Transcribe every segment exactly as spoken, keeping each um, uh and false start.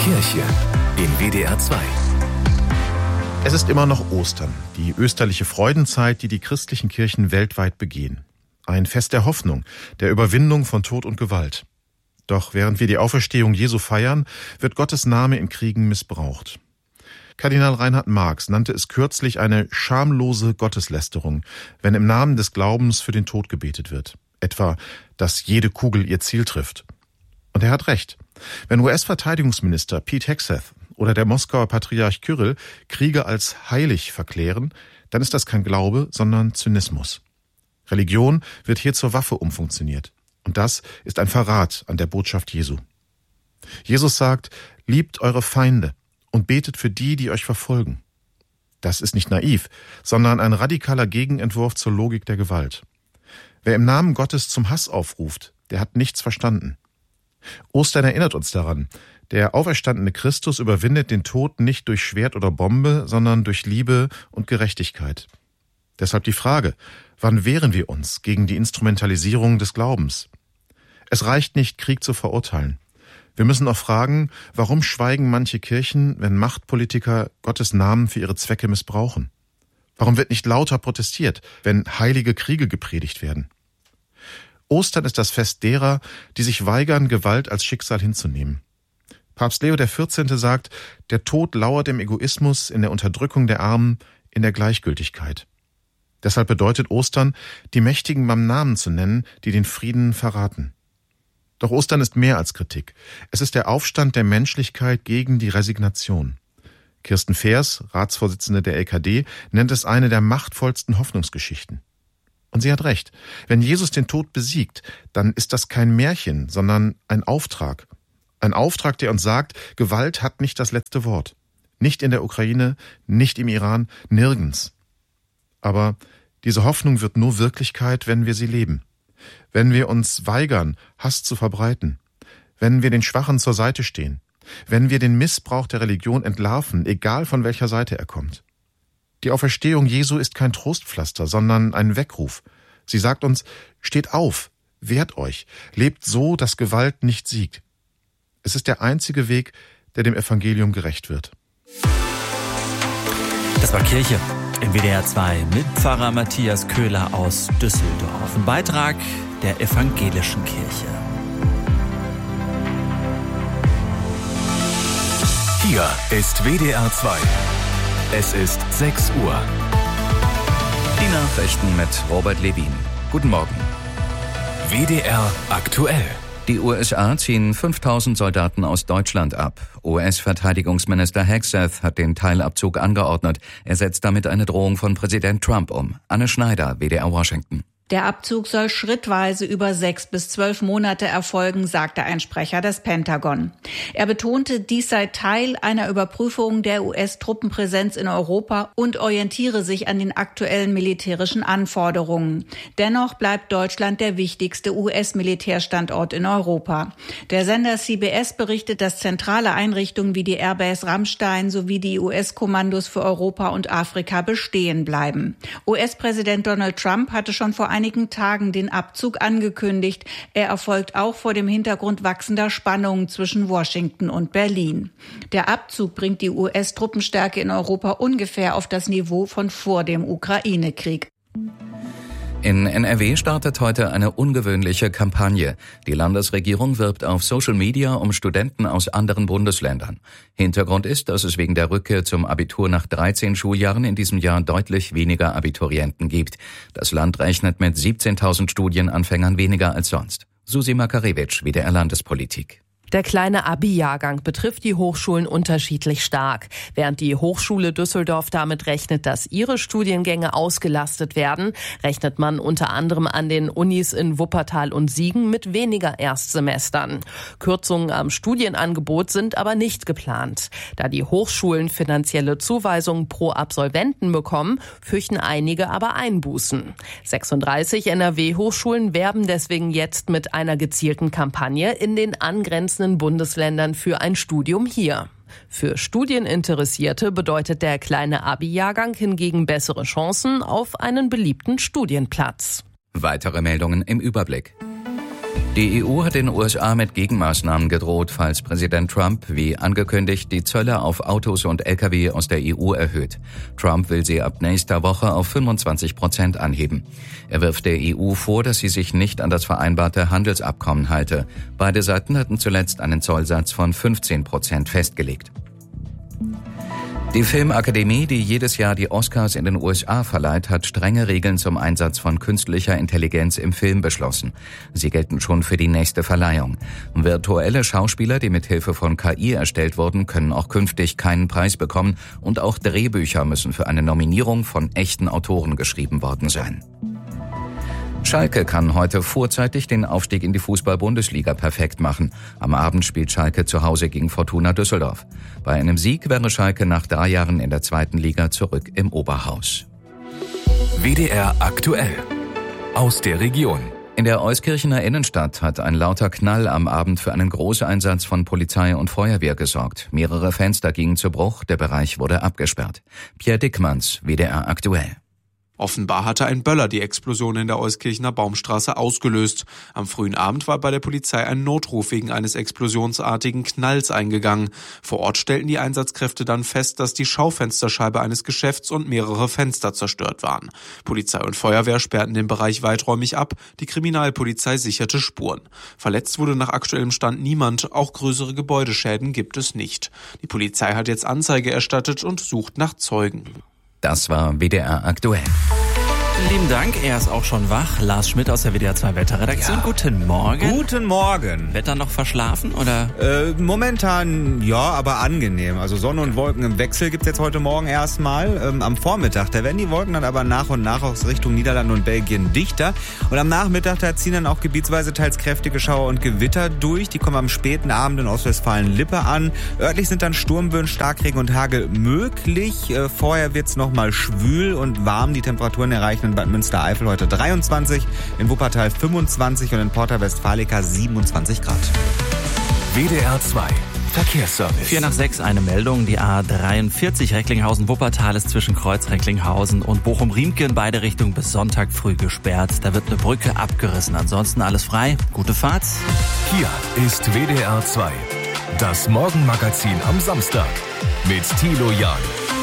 Kirche in W D R zwei. Es ist immer noch Ostern, die österliche Freudenzeit, die die christlichen Kirchen weltweit begehen. Ein Fest der Hoffnung, der Überwindung von Tod und Gewalt. Doch während wir die Auferstehung Jesu feiern, wird Gottes Name in Kriegen missbraucht. Kardinal Reinhard Marx nannte es kürzlich eine schamlose Gotteslästerung, wenn im Namen des Glaubens für den Tod gebetet wird. Etwa, dass jede Kugel ihr Ziel trifft. Und er hat recht. Wenn U S-Verteidigungsminister Pete Hegseth oder der Moskauer Patriarch Kyrill Kriege als heilig verklären, dann ist das kein Glaube, sondern Zynismus. Religion wird hier zur Waffe umfunktioniert. Und das ist ein Verrat an der Botschaft Jesu. Jesus sagt, liebt eure Feinde und betet für die, die euch verfolgen. Das ist nicht naiv, sondern ein radikaler Gegenentwurf zur Logik der Gewalt. Wer im Namen Gottes zum Hass aufruft, der hat nichts verstanden. Ostern erinnert uns daran, der auferstandene Christus überwindet den Tod nicht durch Schwert oder Bombe, sondern durch Liebe und Gerechtigkeit. Deshalb die Frage, wann wehren wir uns gegen die Instrumentalisierung des Glaubens? Es reicht nicht, Krieg zu verurteilen. Wir müssen auch fragen, warum schweigen manche Kirchen, wenn Machtpolitiker Gottes Namen für ihre Zwecke missbrauchen? Warum wird nicht lauter protestiert, wenn heilige Kriege gepredigt werden? Ostern ist das Fest derer, die sich weigern, Gewalt als Schicksal hinzunehmen. Papst Leo der vierzehnte sagt, der Tod lauert im Egoismus, in der Unterdrückung der Armen, in der Gleichgültigkeit. Deshalb bedeutet Ostern, die Mächtigen beim Namen zu nennen, die den Frieden verraten. Doch Ostern ist mehr als Kritik. Es ist der Aufstand der Menschlichkeit gegen die Resignation. Kirsten Feers, Ratsvorsitzende der L K D, nennt es eine der machtvollsten Hoffnungsgeschichten. Und sie hat recht. Wenn Jesus den Tod besiegt, dann ist das kein Märchen, sondern ein Auftrag. Ein Auftrag, der uns sagt, Gewalt hat nicht das letzte Wort. Nicht in der Ukraine, nicht im Iran, nirgends. Aber diese Hoffnung wird nur Wirklichkeit, wenn wir sie leben. Wenn wir uns weigern, Hass zu verbreiten. Wenn wir den Schwachen zur Seite stehen. Wenn wir den Missbrauch der Religion entlarven, egal von welcher Seite er kommt. Die Auferstehung Jesu ist kein Trostpflaster, sondern ein Weckruf. Sie sagt uns, steht auf, wehrt euch, lebt so, dass Gewalt nicht siegt. Es ist der einzige Weg, der dem Evangelium gerecht wird. Das war Kirche im W D R zwei mit Pfarrer Matthias Köhler aus Düsseldorf. Ein Beitrag der evangelischen Kirche. Hier ist W D R zwei. Es ist sechs Uhr. Die Nachrichten mit Robert Levin. Guten Morgen. W D R aktuell. Die U S A ziehen fünftausend Soldaten aus Deutschland ab. U S-Verteidigungsminister Hegseth hat den Teilabzug angeordnet. Er setzt damit eine Drohung von Präsident Trump um. Anne Schneider, W D R Washington. Der Abzug soll schrittweise über sechs bis zwölf Monate erfolgen, sagte ein Sprecher des Pentagon. Er betonte, dies sei Teil einer Überprüfung der U S-Truppenpräsenz in Europa und orientiere sich an den aktuellen militärischen Anforderungen. Dennoch bleibt Deutschland der wichtigste U S-Militärstandort in Europa. Der Sender C B S berichtet, dass zentrale Einrichtungen wie die Airbase Ramstein sowie die U S-Kommandos für Europa und Afrika bestehen bleiben. U S-Präsident Donald Trump hatte schon vor einigen Tagen den Abzug angekündigt. Er erfolgt auch vor dem Hintergrund wachsender Spannungen zwischen Washington und Berlin. Der Abzug bringt die U S-Truppenstärke in Europa ungefähr auf das Niveau von vor dem Ukraine-Krieg. In N R W startet heute eine ungewöhnliche Kampagne. Die Landesregierung wirbt auf Social Media um Studenten aus anderen Bundesländern. Hintergrund ist, dass es wegen der Rückkehr zum Abitur nach dreizehn Schuljahren in diesem Jahr deutlich weniger Abiturienten gibt. Das Land rechnet mit siebzehntausend Studienanfängern weniger als sonst. Susi Makarewitsch, W D R Landespolitik. Der kleine Abi-Jahrgang betrifft die Hochschulen unterschiedlich stark. Während die Hochschule Düsseldorf damit rechnet, dass ihre Studiengänge ausgelastet werden, rechnet man unter anderem an den Unis in Wuppertal und Siegen mit weniger Erstsemestern. Kürzungen am Studienangebot sind aber nicht geplant. Da die Hochschulen finanzielle Zuweisungen pro Absolventen bekommen, fürchten einige aber Einbußen. sechsunddreißig N R W-Hochschulen werben deswegen jetzt mit einer gezielten Kampagne in den angrenzenden Bundesländern für ein Studium hier. Für Studieninteressierte bedeutet der kleine Abi-Jahrgang hingegen bessere Chancen auf einen beliebten Studienplatz. Weitere Meldungen im Überblick. Die E U hat den U S A mit Gegenmaßnahmen gedroht, falls Präsident Trump, wie angekündigt, die Zölle auf Autos und L K W aus der E U erhöht. Trump will sie ab nächster Woche auf fünfundzwanzig Prozent anheben. Er wirft der E U vor, dass sie sich nicht an das vereinbarte Handelsabkommen halte. Beide Seiten hatten zuletzt einen Zollsatz von fünfzehn Prozent festgelegt. Die Filmakademie, die jedes Jahr die Oscars in den U S A verleiht, hat strenge Regeln zum Einsatz von künstlicher Intelligenz im Film beschlossen. Sie gelten schon für die nächste Verleihung. Virtuelle Schauspieler, die mit Hilfe von K I erstellt wurden, können auch künftig keinen Preis bekommen und auch Drehbücher müssen für eine Nominierung von echten Autoren geschrieben worden sein. Schalke kann heute vorzeitig den Aufstieg in die Fußball-Bundesliga perfekt machen. Am Abend spielt Schalke zu Hause gegen Fortuna Düsseldorf. Bei einem Sieg wäre Schalke nach drei Jahren in der zweiten Liga zurück im Oberhaus. W D R aktuell. Aus der Region. In der Euskirchener Innenstadt hat ein lauter Knall am Abend für einen Großeinsatz von Polizei und Feuerwehr gesorgt. Mehrere Fenster gingen zu Bruch, der Bereich wurde abgesperrt. Pierre Dickmanns, W D R aktuell. Offenbar hatte ein Böller die Explosion in der Euskirchener Baumstraße ausgelöst. Am frühen Abend war bei der Polizei ein Notruf wegen eines explosionsartigen Knalls eingegangen. Vor Ort stellten die Einsatzkräfte dann fest, dass die Schaufensterscheibe eines Geschäfts und mehrere Fenster zerstört waren. Polizei und Feuerwehr sperrten den Bereich weiträumig ab. Die Kriminalpolizei sicherte Spuren. Verletzt wurde nach aktuellem Stand niemand. Auch größere Gebäudeschäden gibt es nicht. Die Polizei hat jetzt Anzeige erstattet und sucht nach Zeugen. Das war W D R aktuell. Lieben Dank, er ist auch schon wach. Lars Schmidt aus der W D R zwei Wetterredaktion. Ja. Guten Morgen. Guten Morgen. Wetter noch verschlafen, oder? Äh, momentan ja, aber angenehm. Also Sonne und Wolken im Wechsel gibt's jetzt heute Morgen erstmal. Ähm, am Vormittag, da werden die Wolken dann aber nach und nach aus Richtung Niederlande und Belgien dichter. Und am Nachmittag, da ziehen dann auch gebietsweise teils kräftige Schauer und Gewitter durch. Die kommen am späten Abend in Ostwestfalen-Lippe an. Örtlich sind dann Sturmböen, Starkregen und Hagel möglich. Äh, vorher wird's noch mal schwül und warm. Die Temperaturen erreichen in Bad Münstereifel heute dreiundzwanzig, in Wuppertal fünfundzwanzig und in Porta Westfalica siebenundzwanzig Grad. W D R zwei Verkehrsservice. vier nach sechs eine Meldung. Die A dreiundvierzig Recklinghausen-Wuppertal ist zwischen Kreuz Recklinghausen und Bochum-Riemke in beide Richtungen bis Sonntag früh gesperrt. Da wird eine Brücke abgerissen. Ansonsten alles frei. Gute Fahrt. Hier ist W D R zwei. Das Morgenmagazin am Samstag mit Thilo Jahn.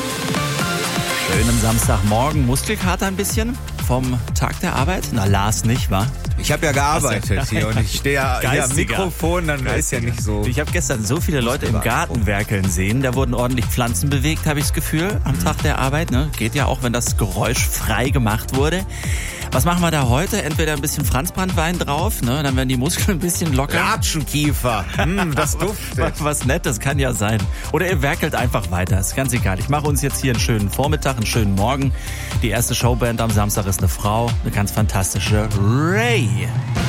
Schönen Samstagmorgen. Muskelkater ein bisschen vom Tag der Arbeit? Na, Lars nicht, wa? Ich habe ja gearbeitet hier und ich stehe ja hier am Mikrofon, dann Geistiger. Ist ja nicht so. Ich habe gestern so viele Leute im Garten werkeln sehen. Da wurden ordentlich Pflanzen bewegt, habe ich das Gefühl, am mhm. Tag der Arbeit. Ne? Geht ja auch, wenn das Geräusch frei gemacht wurde. Was machen wir da heute? Entweder ein bisschen Franzbranntwein drauf, ne? Dann werden die Muskeln ein bisschen locker. Ratschenkiefer, hm, das duftet. Was Nettes kann ja sein. Oder ihr werkelt einfach weiter, ist ganz egal. Ich mache uns jetzt hier einen schönen Vormittag, einen schönen Morgen. Die erste Showband am Samstag ist eine Frau, eine ganz fantastische Ray.